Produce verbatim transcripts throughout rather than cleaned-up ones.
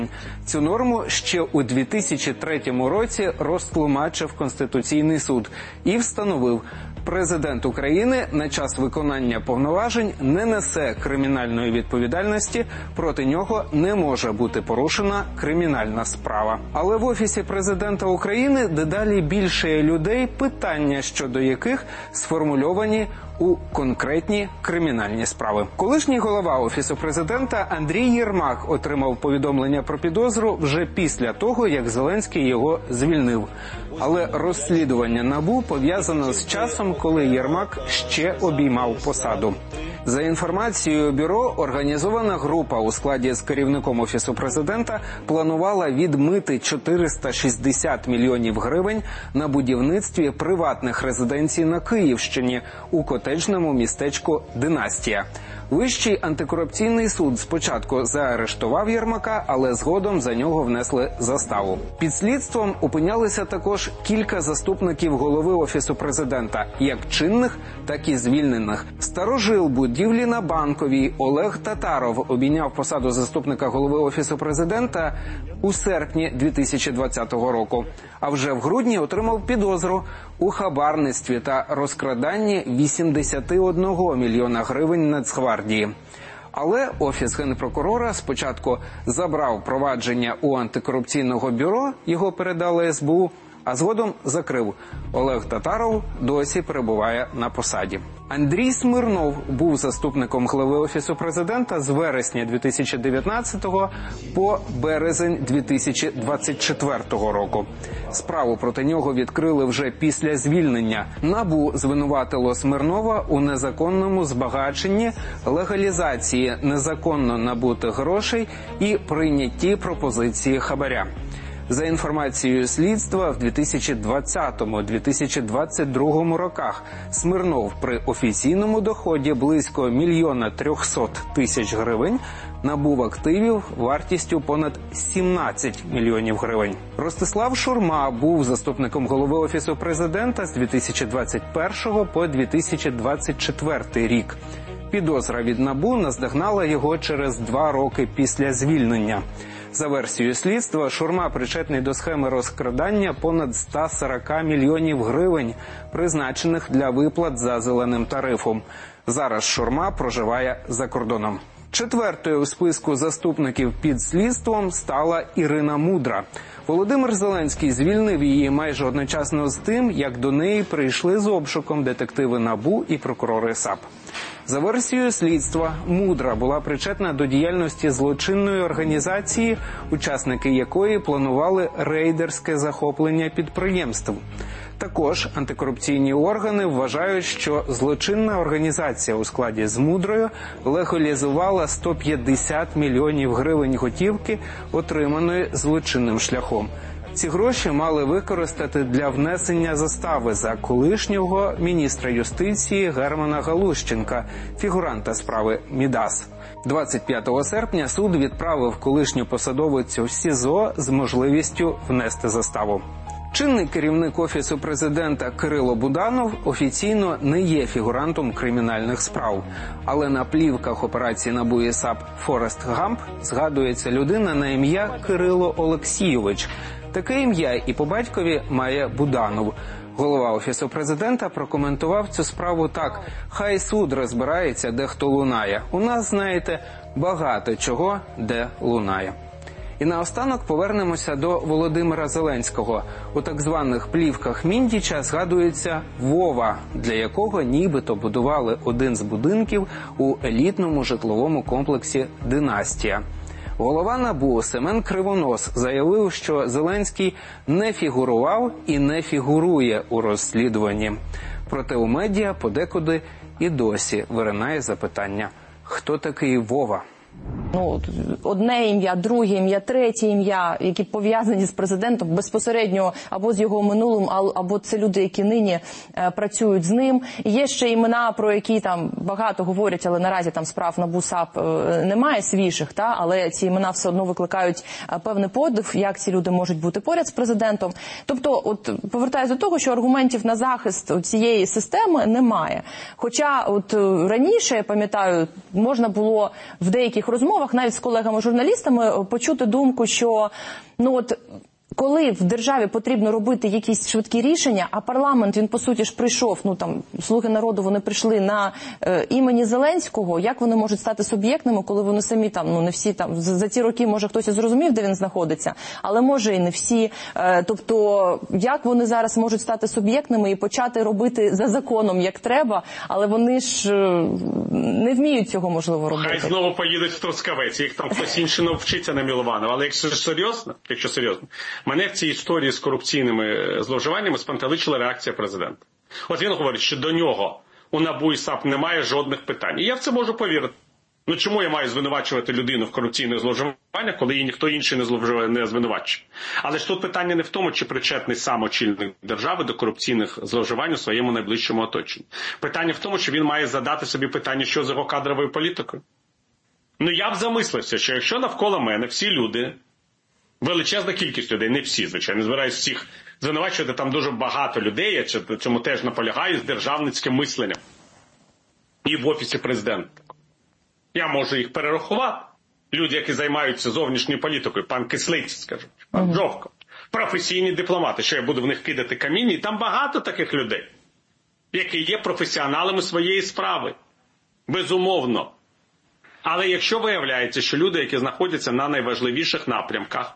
Цю норму ще у дві тисячі третьому році розтлумачив Конституційний суд і встановив, президент України на час виконання повноважень не несе кримінальної відповідальності, проти нього не може бути порушена кримінальна справа. Але в Офісі президента України дедалі більше людей, питання щодо яких сформульовані у конкретні кримінальні справи. Колишній голова Офісу президента Андрій Єрмак отримав повідомлення про підозру вже після того, як Зеленський його звільнив. Але розслідування НАБУ пов'язано з часом, коли Єрмак ще обіймав посаду. За інформацією бюро, організована група у складі з керівником Офісу президента планувала відмити чотириста шістдесят мільйонів гривень на будівництві приватних резиденцій на Київщині у котеджному містечку «Династія». Вищий антикорупційний суд спочатку заарештував Єрмака, але згодом за нього внесли заставу. Під слідством опинялися також кілька заступників голови Офісу президента, як чинних, так і звільнених. Старожил будівлі на Банковій Олег Татаров обійняв посаду заступника голови Офісу президента у серпні дві тисячі двадцятого року, а вже в грудні отримав підозру у хабарництві та розкраданні вісімдесят один мільйона гривень Нацгвардії. Але Офіс Генпрокурора спочатку забрав провадження у антикорупційного бюро, його передали ес бе у, а згодом закрив. Олег Татаров досі перебуває на посаді. Андрій Смирнов був заступником глави Офісу президента з вересня дві тисячі дев'ятнадцятого по березень дві тисячі двадцять четвертого року. Справу проти нього відкрили вже після звільнення. НАБУ звинуватило Смирнова у незаконному збагаченні, легалізації незаконно набутих грошей і прийнятті пропозиції хабаря. За інформацією слідства, в дві тисячі двадцятому - дві тисячі двадцять другому роках Смирнов при офіційному доході близько мільйона трьохсот тисяч гривень набув активів вартістю понад сімнадцять мільйонів гривень. Ростислав Шурма був заступником голови Офісу президента з дві тисячі двадцять першого по дві тисячі двадцять четвертий рік. Підозра від НАБУ наздогнала його через два роки після звільнення. За версією слідства, Шурма причетний до схеми розкрадання понад ста сорока мільйонів гривень, призначених для виплат за зеленим тарифом. Зараз Шурма проживає за кордоном. Четвертою у списку заступників під слідством стала Ірина Мудра. Володимир Зеленський звільнив її майже одночасно з тим, як до неї прийшли з обшуком детективи НАБУ і прокурори ес а пе. За версією слідства, Мудра була причетна до діяльності злочинної організації, учасники якої планували рейдерське захоплення підприємств. Також антикорупційні органи вважають, що злочинна організація у складі з Мудрою легалізувала сто п'ятдесят мільйонів гривень готівки, отриманої злочинним шляхом. Ці гроші мали використати для внесення застави за колишнього міністра юстиції Германа Галущенка, фігуранта справи Мідас. двадцять п'ятого серпня суд відправив колишню посадовицю в СІЗО з можливістю внести заставу. Чинний керівник Офісу президента Кирило Буданов офіційно не є фігурантом кримінальних справ. Але на плівках операції НАБУ і ес а пе «Форест Гамп» згадується людина на ім'я Кирило Олексійович. Таке ім'я і по батькові має Буданов. Голова Офісу президента прокоментував цю справу так: «Хай суд розбирається, де хто лунає. У нас, знаєте, багато чого, де лунає». І наостанок повернемося до Володимира Зеленського. У так званих плівках Міндіча згадується Вова, для якого нібито будували один з будинків у елітному житловому комплексі «Династія». Голова НАБУ Семен Кривонос заявив, що Зеленський не фігурував і не фігурує у розслідуванні. Проте у медіа подекуди і досі виринає запитання: хто такий Вова? Ну, одне ім'я, друге ім'я, третє ім'я, які пов'язані з президентом безпосередньо або з його минулим, або це люди, які нині е, працюють з ним. Є ще імена, про які там багато говорять, але наразі там справ НАБУ ес а пе е, немає свіжих, та? Але ці імена все одно викликають е, певний подив, як ці люди можуть бути поряд з президентом. Тобто, от повертаюся до того, що аргументів на захист цієї системи немає. Хоча от раніше, я пам'ятаю, можна було в деяких розмовах розмовах, навіть з колегами-журналістами, почути думку, що, ну от, коли в державі потрібно робити якісь швидкі рішення, а парламент, він, по суті ж, прийшов, ну, там, Слуги народу, вони прийшли на е, імені Зеленського, як вони можуть стати суб'єктними, коли вони самі там, ну, не всі там, за, за ці роки, може, хтось і зрозумів, де він знаходиться, але може і не всі. Е, тобто, як вони зараз можуть стати суб'єктними і почати робити за законом, як треба, але вони ж е, не вміють цього, можливо, робити. Хай знову поїдуть в Трускавець, їх там хтось інший навчиться на Мілованова, але якщо серйозно, якщо серйозно, мене в цій історії з корупційними зловживаннями спантеличила реакція президента. От він говорить, що до нього у НАБУ і САП немає жодних питань. І я в це можу повірити. Ну чому я маю звинувачувати людину в корупційних зловживаннях, коли її ніхто інший не, зловживає, не звинувачує? Але ж тут питання не в тому, чи причетний сам очільник держави до корупційних зловживань у своєму найближчому оточенні. Питання в тому, що він має задати собі питання, що з його кадровою політикою. Ну я б замислився, що якщо навколо мене всі люди, величезна кількість людей, не всі, звичайно, не збираюсь всіх звинувачувати, там дуже багато людей, я цьому теж наполягаю, з державницьким мисленням. І в Офісі Президента. Я можу їх перерахувати. Люди, які займаються зовнішньою політикою, пан Кислиць, скажу, пан Жовко, професійні дипломати, що я буду в них кидати каміння, і там багато таких людей, які є професіоналами своєї справи. Безумовно. Але якщо виявляється, що люди, які знаходяться на найважливіших напрямках,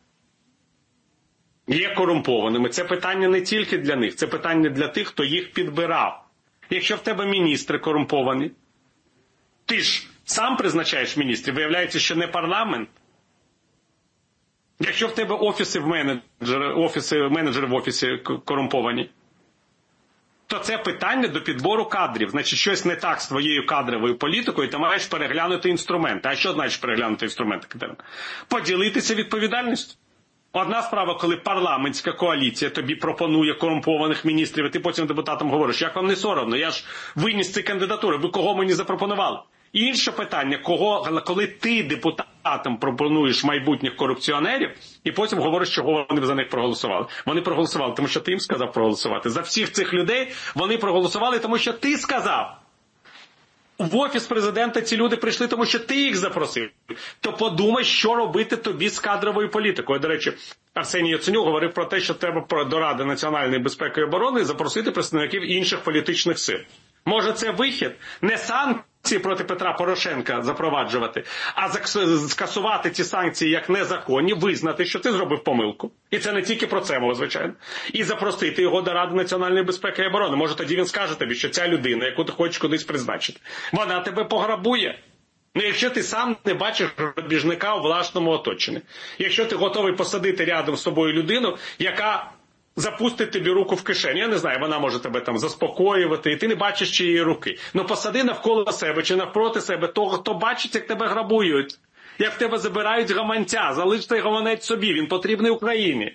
є корумпованими, це питання не тільки для них, це питання для тих, хто їх підбирав. Якщо в тебе міністри корумповані, ти ж сам призначаєш міністрів, виявляється, що не парламент. Якщо в тебе офіси в менеджери, офіси, менеджери в офісі корумповані, то це питання до підбору кадрів. Значить, щось не так з твоєю кадровою політикою, ти маєш переглянути інструменти. А що значить переглянути інструменти, Катерина? Поділитися відповідальністю. Одна справа, коли парламентська коаліція тобі пропонує корумпованих міністрів, і ти потім депутатам говориш, як вам не соромно, я ж виніс ці кандидатури, ви кого мені запропонували? Інше питання, кого, коли ти депутатам пропонуєш майбутніх корупціонерів, і потім говориш, чого вони за них проголосували. Вони проголосували, тому що ти їм сказав проголосувати. За всіх цих людей вони проголосували, тому що ти сказав. В Офіс Президента ці люди прийшли, тому що ти їх запросив. То подумай, що робити тобі з кадровою політикою. До речі, Арсеній Яценюк говорив про те, що треба до Ради національної безпеки і оборони запросити представників інших політичних сил. Може, це вихід? Не санкції проти Петра Порошенка запроваджувати, а скасувати ці санкції як незаконні, визнати, що ти зробив помилку. І це не тільки про це мова, звичайно. І запросити його до Ради національної безпеки і оборони. Може, тоді він скаже тобі, що ця людина, яку ти хочеш кудись призначити, вона тебе пограбує. Ну, якщо ти сам не бачиш грабіжника у власному оточенні. Якщо ти готовий посадити рядом з собою людину, яка запустить тобі руку в кишені. Я не знаю, вона може тебе там заспокоювати, і ти не бачиш чиєї руки. Ну посади навколо себе чи навпроти себе того, хто бачить, як тебе грабують. Як в тебе забирають гаманця, залиш цей гаманець собі, він потрібний Україні.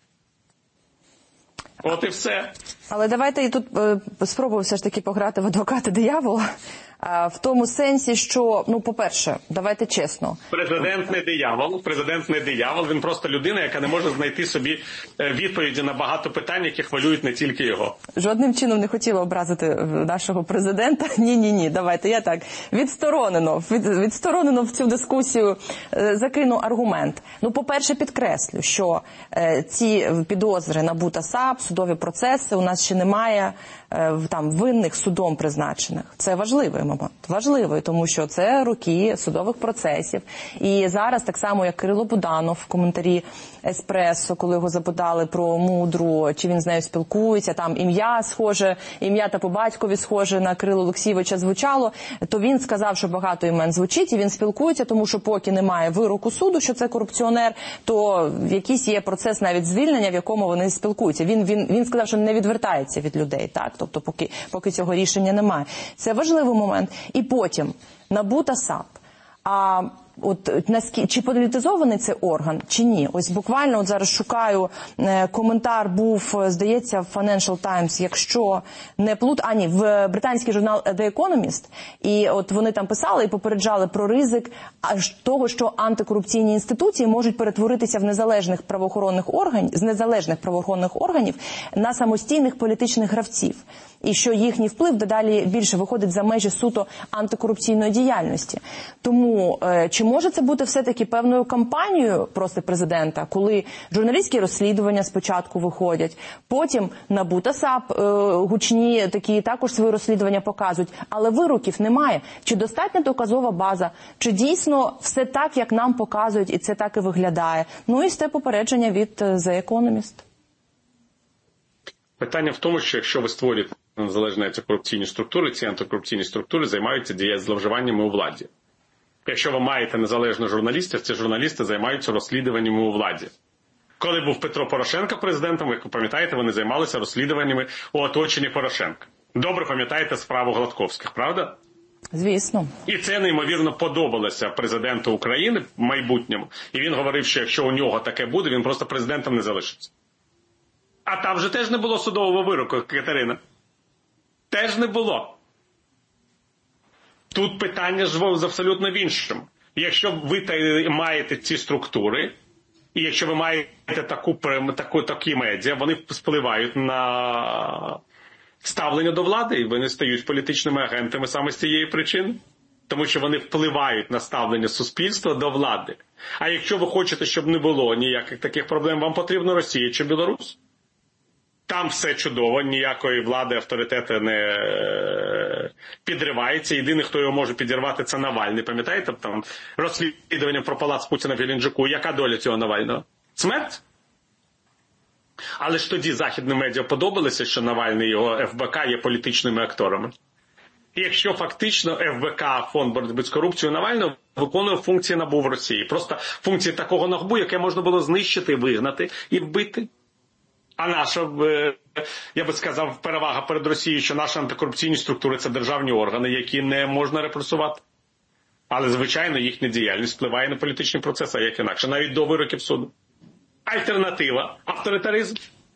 От і все. Але давайте і тут е, спробуємо все ж таки пограти в адвоката диявола. В тому сенсі, що, ну, по-перше, давайте чесно. Президент не диявол, президент не диявол, він просто людина, яка не може знайти собі відповіді на багато питань, які хвилюють не тільки його. Жодним чином не хотіла образити нашого президента. Ні-ні-ні, давайте, я так, відсторонено, від, відсторонено в цю дискусію закину аргумент. Ну, по-перше, підкреслю, що е, ці підозри НАБУ та САП, судові процеси, у нас ще немає е, там винних судом призначених. Це важливий момент. Важливий, тому що це роки судових процесів. І зараз, так само, як Кирило Буданов в коментарі «Еспресо», коли його запитали про Мудру, чи він з нею спілкується, там ім'я схоже, ім'я та по батькові схоже на Кирила Олексійовича звучало, то він сказав, що багато імен звучить, і він спілкується, тому що поки немає вироку суду, що це корупціонер, то якийсь є процес навіть звільнення, в якому вони спілкуються. Він, він, він сказав, що не відвертається від людей, так? Тобто поки, поки цього рішення немає. Це важливий момент. І потім НАБУ та САП. А от наскільки чи політизований цей орган, чи ні? Ось буквально от зараз шукаю, е, коментар був, здається, в Financial Times, якщо не плут, а ні, в британський журнал The Economist, і от вони там писали і попереджали про ризик аж того, що антикорупційні інституції можуть перетворитися в незалежних правоохоронних органів, з незалежних правоохоронних органів на самостійних політичних гравців. І що їхній вплив дедалі більше виходить за межі суто антикорупційної діяльності. Тому, чи чи може це бути все-таки певною кампанією проти президента, коли журналістські розслідування спочатку виходять, потім НАБУ та САП е, гучні такі також свої розслідування показують, але вироків немає. Чи достатня доказова база, чи дійсно все так, як нам показують, і це так і виглядає? Ну і це попередження від The Economist. Питання в тому, що якщо ви створюєте незалежні антикорупційні структури, ці антикорупційні структури займаються дією зловживаннями у владі. Якщо ви маєте незалежних журналістів, ці журналісти займаються розслідуваннями у владі. Коли був Петро Порошенко президентом, як ви пам'ятаєте, вони займалися розслідуваннями у оточенні Порошенка. Добре пам'ятаєте справу Гладковських, правда? Звісно. І це неймовірно подобалося президенту України в майбутньому. І він говорив, що якщо у нього таке буде, він просто президентом не залишиться. А там же теж не було судового вироку, Катерина. Теж не було. Тут питання ж абсолютно в іншому. Якщо ви маєте ці структури, і якщо ви маєте таку, таку, такі медіа, вони впливають на ставлення до влади, і вони стають політичними агентами саме з цієї причини. Тому що вони впливають на ставлення суспільства до влади. А якщо ви хочете, щоб не було ніяких таких проблем, вам потрібно Росія чи Білорусь. Там все чудово, ніякої влади, авторитету не підривається. Єдиний, хто його може підірвати, це Навальний. Пам'ятаєте, там розслідування про палац Путіна в Геленджику. Яка доля цього Навального? Смерть? Але ж тоді західним медіа подобалося, що Навальний і його еф бе ка є політичними акторами. І якщо фактично еф бе ка, Фонд боротьби з корупцією Навального, виконує функції НАБУ в Росії. Просто функції такого НАБУ, яке можна було знищити, вигнати і вбити. А наша, я би сказав, перевага перед Росією, що наші антикорупційні структури – це державні органи, які не можна репресувати. Але, звичайно, їхня діяльність впливає на політичні процеси, а як інакше, навіть до вироків суду. Альтернатива – авторитаризм.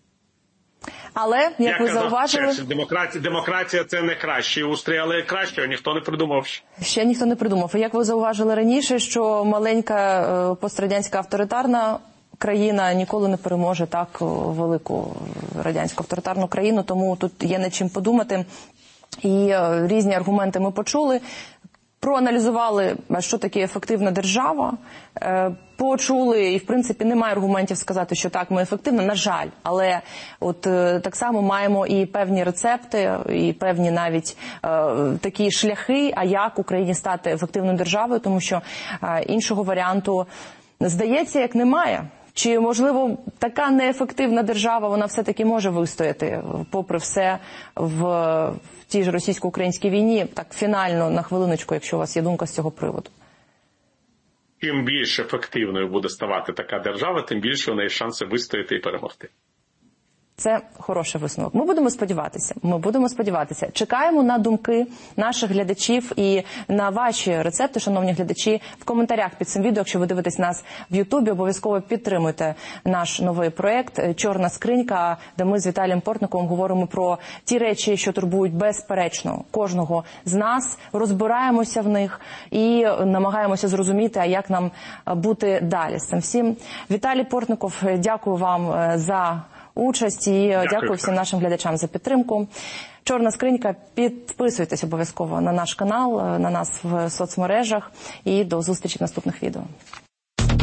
Але, як, як ви зауважили... Черчилль, демократія, демократія – це не кращий устрій, але кращого ніхто не придумав. Ще ніхто не придумав. І як ви зауважили раніше, що маленька пострадянська авторитарна країна ніколи не переможе так велику радянську авторитарну країну, тому тут є над чим подумати. І різні аргументи ми почули, проаналізували, що таке ефективна держава, почули, і в принципі немає аргументів сказати, що так, ми ефективно, на жаль. Але от так само маємо і певні рецепти, і певні навіть е, такі шляхи, а як Україні стати ефективною державою, тому що е, іншого варіанту, здається, як немає. Чи, можливо, така неефективна держава, вона все-таки може вистояти, попри все, в, в тій ж російсько-українській війні, так фінально, на хвилиночку, якщо у вас є думка з цього приводу? Чим більш ефективною буде ставати така держава, тим більше у неї шанси вистояти і перемогти. Це хороший висновок. Ми будемо сподіватися. Ми будемо сподіватися. Чекаємо на думки наших глядачів і на ваші рецепти, шановні глядачі, в коментарях під цим відео. Якщо ви дивитесь нас в Ютубі, обов'язково підтримуйте наш новий проєкт «Чорна скринька», де ми з Віталієм Портниковим говоримо про ті речі, що турбують безперечно кожного з нас, розбираємося в них і намагаємося зрозуміти, а як нам бути далі з цим всім. Віталій Портников, дякую вам за участь і дякую. дякую всім нашим глядачам за підтримку. Чорна скринька, підписуйтесь обов'язково на наш канал, на нас в соцмережах і до зустрічі в наступних відео.